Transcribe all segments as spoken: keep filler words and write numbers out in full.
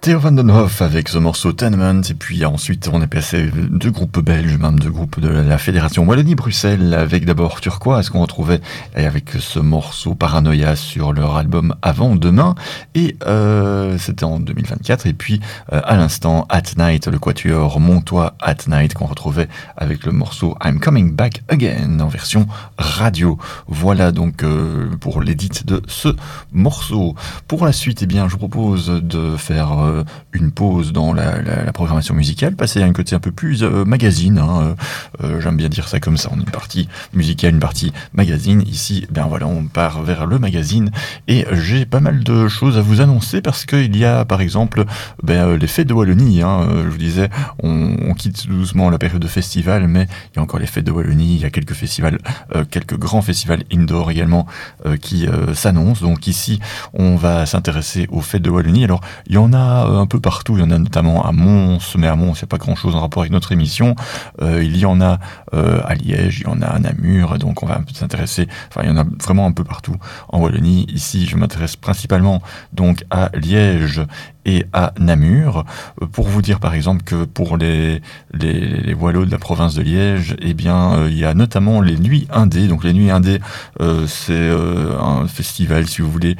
Theo van den Hof avec ce morceau Tenement, et puis ensuite on est passé deux groupes belges, même deux groupes de la Fédération Wallonie-Bruxelles, avec d'abord Turquoise qu'on retrouvait avec ce morceau Paranoia sur leur album Avant Demain, et euh, c'était en deux mille vingt-quatre, et puis euh, à l'instant At Night, le quatuor Montois At Night qu'on retrouvait avec le morceau I'm Coming Back Again en version radio. Voilà donc euh, pour l'édit de ce morceau. Pour la suite, eh bien je vous propose de faire euh, une pause dans la, la, la programmation musicale, passer à un côté un peu plus euh, magazine, hein, euh, j'aime bien dire ça comme ça, on a une partie musicale, une partie magazine, ici, ben voilà, on part vers le magazine, et j'ai pas mal de choses à vous annoncer, parce qu'il y a par exemple ben, les fêtes de Wallonie, hein, je vous disais, on, on quitte doucement la période de festival, mais il y a encore les fêtes de Wallonie, il y a quelques festivals, euh, quelques grands festivals indoor également euh, qui euh, s'annoncent, donc ici on va s'intéresser aux fêtes de Wallonie. Alors il y en a un peu partout, il y en a notamment à Mons, mais à Mons, il n'y a pas grand-chose en rapport avec notre émission. Euh, il y en a euh, à Liège, il y en a à Namur, donc on va un peu s'intéresser, enfin il y en a vraiment un peu partout en Wallonie. Ici, je m'intéresse principalement donc à Liège et à Namur, pour vous dire par exemple que pour les, les, les Wallos de la province de Liège, eh bien euh, il y a notamment les Nuits Indées. Donc les Nuits Indées, euh, c'est euh, un festival, si vous voulez,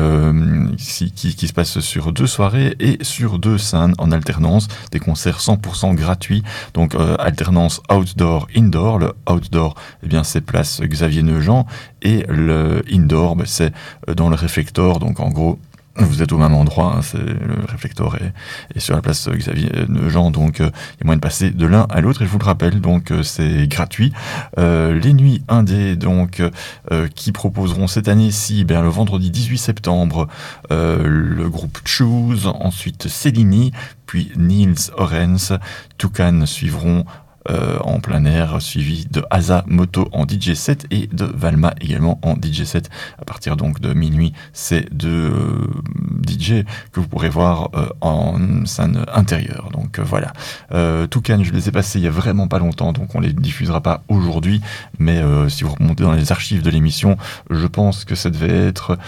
euh, qui, qui, qui se passe sur deux soirées et sur deux scènes en alternance, des concerts cent pour cent gratuits, donc euh, alternance outdoor-indoor. Le outdoor, eh bien c'est place Xavier Neujean, et le indoor, ben, c'est dans le réfectoire, donc en gros vous êtes au même endroit, hein, c'est, le réflecteur est, est sur la place Xavier Neujean, donc euh, il y a moyen de passer de l'un à l'autre, et je vous le rappelle, donc euh, c'est gratuit. Euh, les Nuits Indées, donc, euh, qui proposeront cette année-ci, ben, le vendredi dix-huit septembre, euh, le groupe Choose, ensuite Cellini, puis Niels Orens, Toucan suivront Euh, en plein air, suivi de Asa Moto en D J set et de Valma également en D J set. À partir donc de minuit, c'est deux euh, D J que vous pourrez voir euh, en scène intérieure. Donc euh, voilà. Euh, Toucan, je les ai passés il y a vraiment pas longtemps, donc on les diffusera pas aujourd'hui, mais euh, si vous remontez dans les archives de l'émission, je pense que ça devait être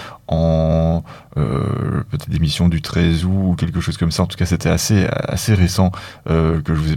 en euh, peut-être l'émission du treize août ou quelque chose comme ça. En tout cas, c'était assez assez récent euh, que je vous ai